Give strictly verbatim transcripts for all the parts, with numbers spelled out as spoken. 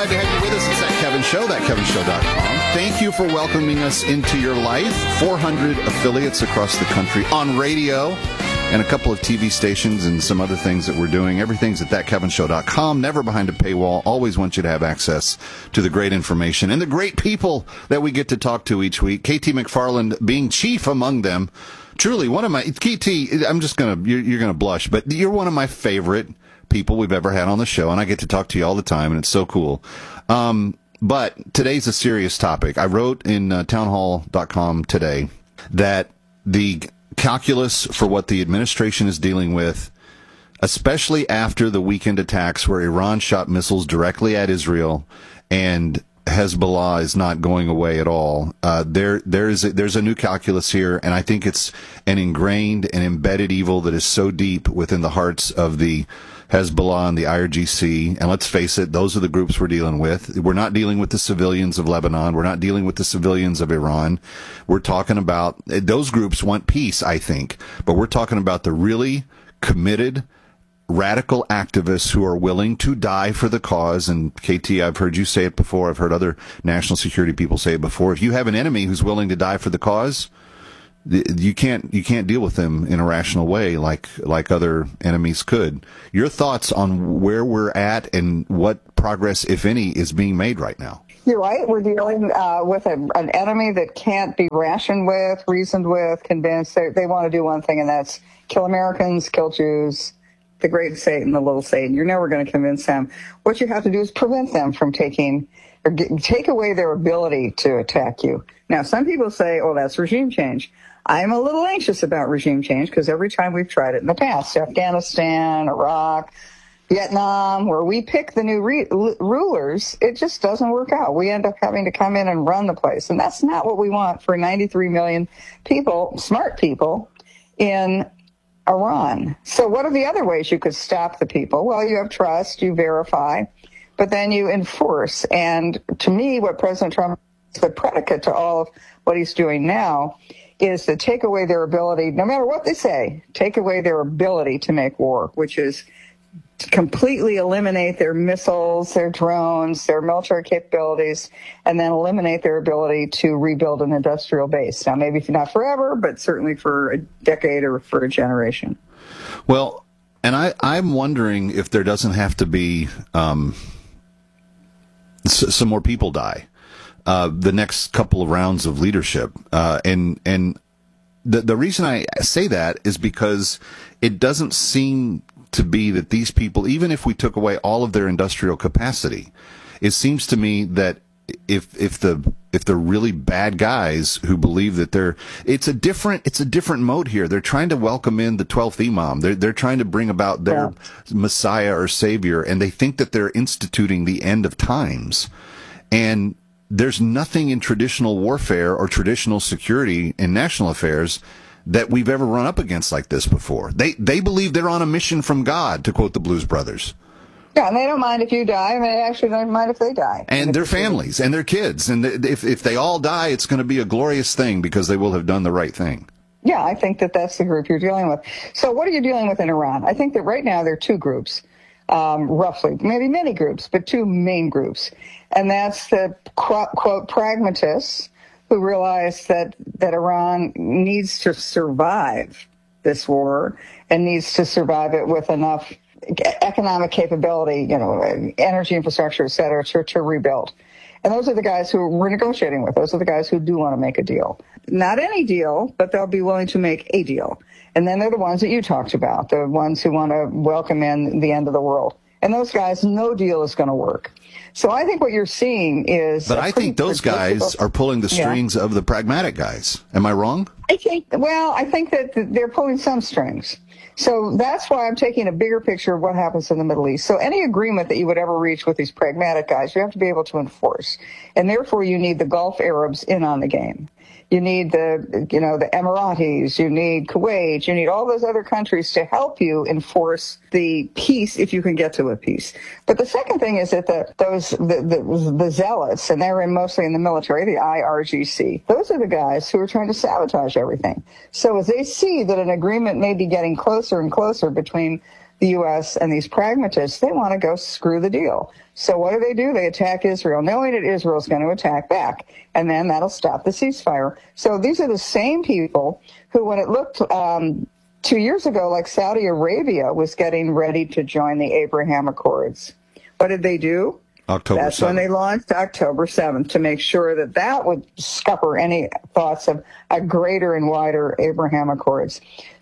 glad to have you with us. It's That Kevin Show, that kevin show dot com. Thank you for welcoming us into your life. four hundred affiliates across the country on radio and a couple of T V stations and some other things that we're doing. Everything's at that kevin show dot com. Never behind a paywall. Always want you to have access to the great information and the great people that we get to talk to each week. K T McFarland being chief among them. Truly, one of my, K T, I'm just going to, you're, you're going to blush, but you're one of my favorite people we've ever had on the show, and I get to talk to you all the time, and it's so cool. Um, but today's a serious topic. I wrote in uh, townhall dot com today that the calculus for what the administration is dealing with, especially after the weekend attacks where Iran shot missiles directly at Israel and Hezbollah is not going away at all. Uh, there, there is a, there's a new calculus here, and I think it's an ingrained and embedded evil that is so deep within the hearts of the Hezbollah and the I R G C. And let's face it, those are the groups we're dealing with. We're not dealing with the civilians of Lebanon. We're not dealing with the civilians of Iran. We're talking about, those groups want peace, I think, but we're talking about the really committed radical activists who are willing to die for the cause. And K T, I've heard you say it before. I've heard other national security people say it before. If you have an enemy who's willing to die for the cause, you can't you can't deal with them in a rational way like like other enemies could. Your thoughts on where we're at and what progress, if any, is being made right now? You're right. We're dealing uh, with a, an enemy that can't be rationed with, reasoned with, convinced. They, they want to do one thing, and that's kill Americans, kill Jews, the great Satan, the little Satan. You're never going to convince them. What you have to do is prevent them from taking or get, take away their ability to attack you. Now, some people say, oh, that's regime change. I'm a little anxious about regime change because every time we've tried it in the past, Afghanistan, Iraq, Vietnam, where we pick the new re- rulers, it just doesn't work out. We end up having to come in and run the place. And that's not what we want for ninety-three million people, smart people, in Iran. So what are the other ways you could stop the people? Well, you have trust, you verify, but then you enforce. And to me, what President Trump, the predicate to all of what he's doing now, is to take away their ability, no matter what they say, take away their ability to make war, which is to completely eliminate their missiles, their drones, their military capabilities, and then eliminate their ability to rebuild an industrial base. Now, maybe not forever, but certainly for a decade or for a generation. Well, and I, I'm wondering if there doesn't have to be um, s- some more people die. Uh, the next couple of rounds of leadership. Uh, and, and the, the reason I say that is because it doesn't seem to be that these people, even if we took away all of their industrial capacity, it seems to me that if, if the, if the really bad guys who believe that they're, it's a different, it's a different mode here. They're trying to welcome in the twelfth Imam. They're, they're trying to bring about their yeah. Messiah or Savior, and they think that they're instituting the end of times. And there's nothing in traditional warfare or traditional security in national affairs that we've ever run up against like this before. They they believe they're on a mission from God, to quote the Blues Brothers. Yeah, and they don't mind if you die, and they actually don't mind if they die. And, and their families and their kids. And if if they all die, it's going to be a glorious thing because they will have done the right thing. Yeah, I think that that's the group you're dealing with. So what are you dealing with in Iran? I think that right now there are two groups. Um, roughly, maybe many groups, but two main groups. And that's the, quote, quote, pragmatists who realize that, that Iran needs to survive this war and needs to survive it with enough economic capability, you know, energy infrastructure, et cetera, to, to rebuild. And those are the guys who we're negotiating with. Those are the guys who do want to make a deal. Not any deal, but they'll be willing to make a deal. And then they're the ones that you talked about, the ones who want to welcome in the end of the world. And those guys, no deal is going to work. So I think what you're seeing is... But I think those guys are pulling the strings yeah. of the pragmatic guys. Am I wrong? I think, well, I think that they're pulling some strings. So that's why I'm taking a bigger picture of what happens in the Middle East. So any agreement that you would ever reach with these pragmatic guys, you have to be able to enforce. And therefore, you need the Gulf Arabs in on the game. You need the, you know, the Emiratis, you need Kuwait, you need all those other countries to help you enforce the peace if you can get to a peace. But the second thing is that the, those, the, the, the zealots, and they're in mostly in the military, the I R G C, those are the guys who are trying to sabotage everything. So as they see that an agreement may be getting closer and closer between the U S and these pragmatists, they want to go screw the deal. So what do they do? They attack Israel, knowing that Israel's going to attack back, and then that'll stop the ceasefire. So these are the same people who, when it looked um, two years ago like Saudi Arabia was getting ready to join the Abraham Accords, what did they do? October That's seventh. when they launched October seventh to make sure that that would scupper any thoughts of a greater and wider Abraham Accords.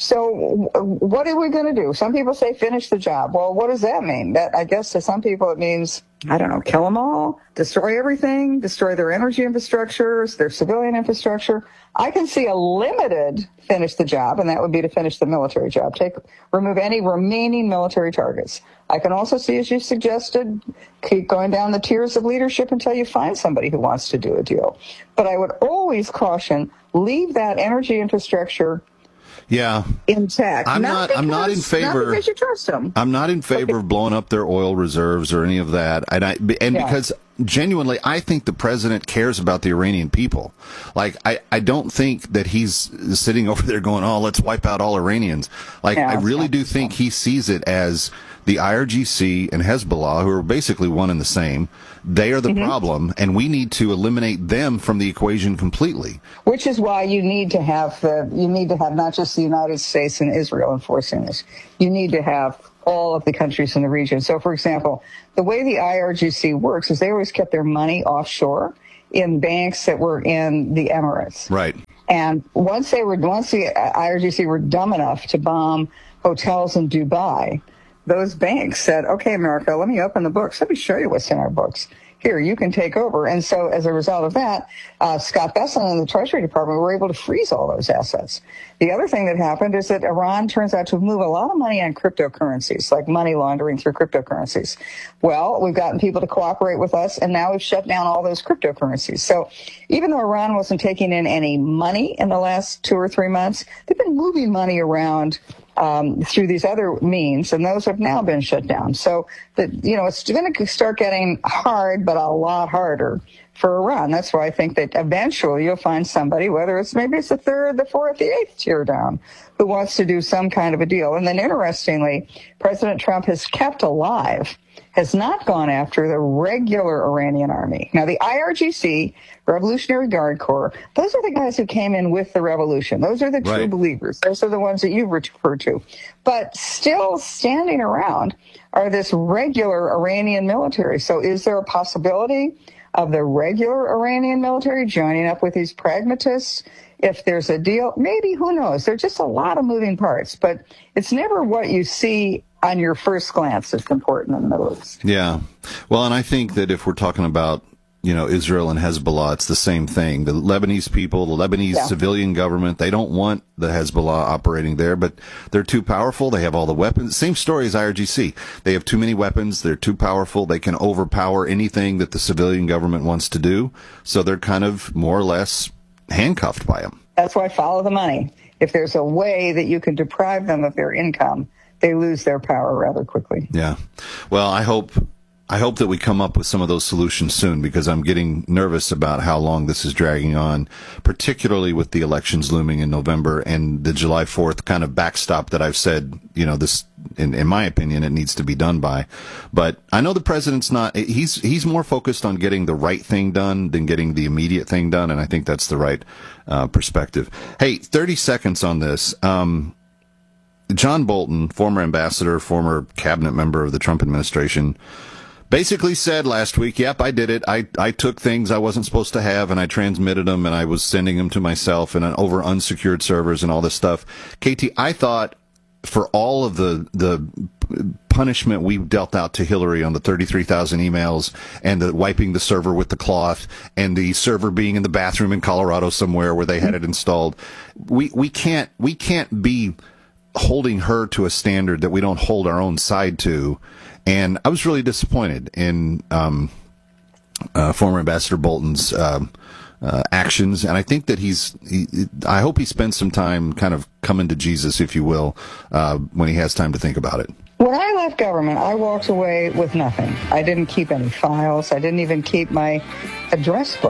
So what are we going to do? Some people say finish the job. Well, what does that mean? That I guess to some people it means, I don't know, kill them all, destroy everything, destroy their energy infrastructures, their civilian infrastructure. I can see a limited finish the job, and that would be to finish the military job. Take, remove any remaining military targets. I can also see, as you suggested, keep going down the tiers of leadership until you find somebody who wants to do a deal. But I would always caution, leave that energy infrastructure Yeah. intact. I'm not, not because, I'm not in favor. Not because you trust them. I'm not in favor of blowing up their oil reserves or any of that. And I, and Yeah. because genuinely, I think the president cares about the Iranian people. Like, I, I don't think that he's sitting over there going, oh, let's wipe out all Iranians. Like, Yeah, I really do think he sees it as the I R G C and Hezbollah, who are basically one and the same. They are the mm-hmm. problem, and we need to eliminate them from the equation completely. Which is why you need to have the, you need to have not just the United States and Israel enforcing this. You need to have all of the countries in the region. So, for example, the way the I R G C works is they always kept their money offshore in banks that were in the Emirates. Right. And once they were, once the I R G C were dumb enough to bomb hotels in Dubai, those banks said, okay, America, let me open the books. Let me show you what's in our books. Here, you can take over. And so as a result of that, uh, Scott Bessent and the Treasury Department were able to freeze all those assets. The other thing that happened is that Iran turns out to move a lot of money on cryptocurrencies, like money laundering through cryptocurrencies. Well, we've gotten people to cooperate with us, and now we've shut down all those cryptocurrencies. So even though Iran wasn't taking in any money in the last two or three months, they've been moving money around Um, through these other means, and those have now been shut down. So that, you know, it's going to start getting hard, but a lot harder for Iran. That's why I think that eventually you'll find somebody, whether it's maybe it's the third, the fourth, the eighth tier down, who wants to do some kind of a deal. And then interestingly, President Trump has kept alive, has not gone after the regular Iranian army. Now, the I R G C, Revolutionary Guard Corps, those are the guys who came in with the revolution. Those are the true Right. believers. Those are the ones that you've referred to. But still standing around are this regular Iranian military. So is there a possibility of the regular Iranian military joining up with these pragmatists? If there's a deal, maybe, who knows? There's just a lot of moving parts, but it's never what you see on your first glance that's important in the Middle East. Yeah. Well, and I think that if we're talking about, you know, Israel and Hezbollah, it's the same thing. The Lebanese people, the Lebanese Yeah. civilian government, they don't want the Hezbollah operating there, but they're too powerful. They have all the weapons. Same story as I R G C. They have too many weapons. They're too powerful. They can overpower anything that the civilian government wants to do. So they're kind of more or less handcuffed by them. That's why follow the money. If there's a way that you can deprive them of their income, they lose their power rather quickly. Yeah. Well, I hope I hope that we come up with some of those solutions soon, because I'm getting nervous about how long this is dragging on, particularly with the elections looming in November and the July fourth kind of backstop that I've said, you know, this, in, in my opinion, it needs to be done by. But I know the president's not, he's, he's more focused on getting the right thing done than getting the immediate thing done. And I think that's the right uh, perspective. Hey, thirty seconds on this. Um, John Bolton, former ambassador, former cabinet member of the Trump administration, basically said last week, yep, I did it. I, I took things I wasn't supposed to have, and I transmitted them, and I was sending them to myself and over unsecured servers and all this stuff. Katie, I thought for all of the the punishment we dealt out to Hillary on the thirty-three thousand emails and the wiping the server with the cloth and the server being in the bathroom in Colorado somewhere where they had it installed, we we can't we can't be holding her to a standard that we don't hold our own side to. And I was really disappointed in um, uh, former Ambassador Bolton's uh, uh, actions, and I think that he's. He, I hope he spends some time kind of coming to Jesus, if you will, uh, when he has time to think about it. When I left government, I walked away with nothing. I didn't keep any files. I didn't even keep my address book.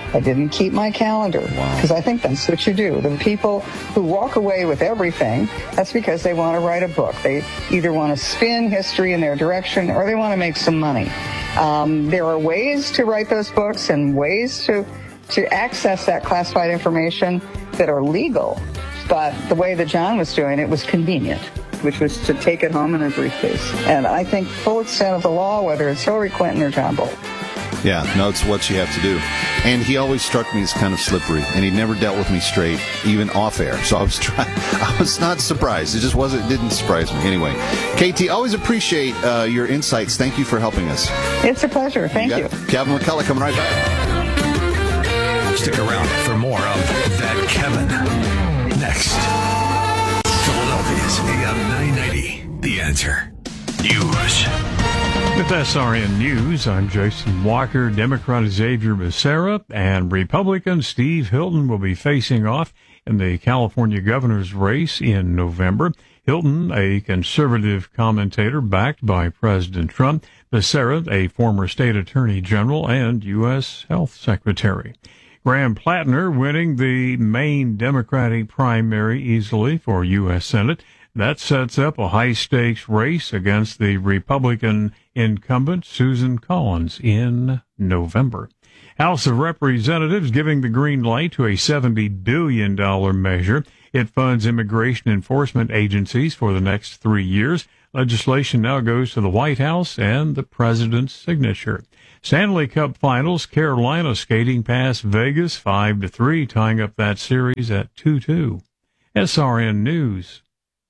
I didn't keep my calendar, because I think that's what you do. The people who walk away with everything, that's because they want to write a book. They either want to spin history in their direction or they want to make some money. Um, there are ways to write those books and ways to, to access that classified information that are legal, but the way that John was doing it was convenient, which was to take it home in a briefcase. And I think full extent of the law, whether it's Hillary Clinton or John Bolton. Yeah, no, it's what you have to do. And he always struck me as kind of slippery, and he never dealt with me straight, even off air. So I was trying. I was not surprised. It just wasn't. It didn't surprise me. Anyway, K T, always appreciate uh, your insights. Thank you for helping us. It's a pleasure. Thank you. you. Kevin McCullough coming right back. Stick around for more of That Kevin. Next, Philadelphia's A M nine ninety, The Answer News. With S R N News, I'm Jason Walker. Democrat Xavier Becerra and Republican Steve Hilton will be facing off in the California governor's race in November. Hilton, a conservative commentator backed by President Trump. Becerra, a former state attorney general and U S health secretary. Graham Plattner winning the Maine Democratic primary easily for U S Senate. That sets up a high-stakes race against the Republican incumbent Susan Collins in November. House of Representatives giving the green light to a seventy billion dollars measure. It funds immigration enforcement agencies for the next three years. Legislation now goes to the White House and the president's signature. Stanley Cup Finals, Carolina skating past Vegas five to three, tying up that series at two two. S R N News.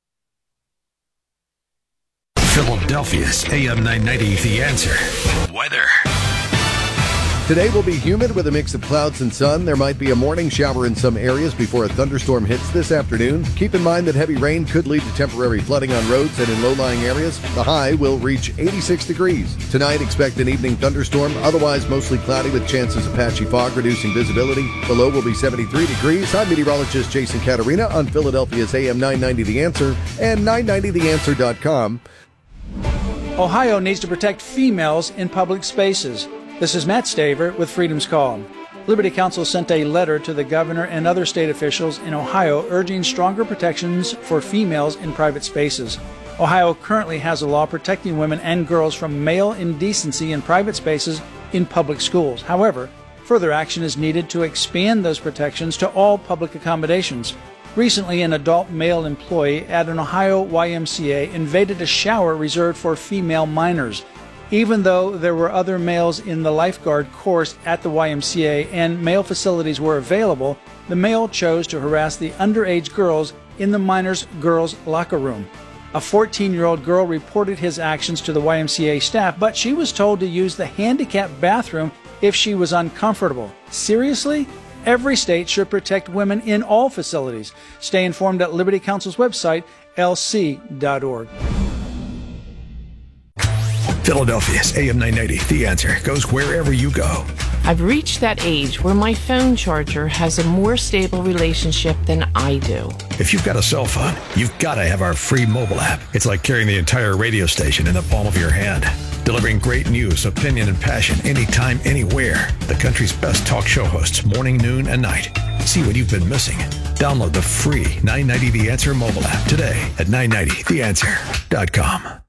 Philadelphia's A M nine ninety, The Answer. Weather. Today will be humid with a mix of clouds and sun. There might be a morning shower in some areas before a thunderstorm hits this afternoon. Keep in mind that heavy rain could lead to temporary flooding on roads and in low-lying areas. The high will reach eighty-six degrees. Tonight, expect an evening thunderstorm. Otherwise, mostly cloudy with chances of patchy fog, reducing visibility. The low will be seventy-three degrees. I'm meteorologist Jason Caterina on Philadelphia's A M nine ninety The Answer and nine ninety the answer dot com. Ohio needs to protect females in public spaces. This is Matt Staver with Freedom's Call. Liberty Counsel sent a letter to the governor and other state officials in Ohio urging stronger protections for females in private spaces. Ohio currently has a law protecting women and girls from male indecency in private spaces in public schools. However, further action is needed to expand those protections to all public accommodations. Recently, an adult male employee at an Ohio Y M C A invaded a shower reserved for female minors. Even though there were other males in the lifeguard course at the Y M C A and male facilities were available, the male chose to harass the underage girls in the minors' girls' locker room. A fourteen-year-old girl reported his actions to the Y M C A staff, but she was told to use the handicapped bathroom if she was uncomfortable. Seriously? Every state should protect women in all facilities. Stay informed at Liberty Counsel's website, L C dot org. Philadelphia's A M nine ninety, The Answer, goes wherever you go. I've reached that age where my phone charger has a more stable relationship than I do. If you've got a cell phone, you've got to have our free mobile app. It's like carrying the entire radio station in the palm of your hand. Delivering great news, opinion, and passion anytime, anywhere. The country's best talk show hosts, morning, noon, and night. See what you've been missing. Download the free nine ninety The Answer mobile app today at nine ninety the answer dot com.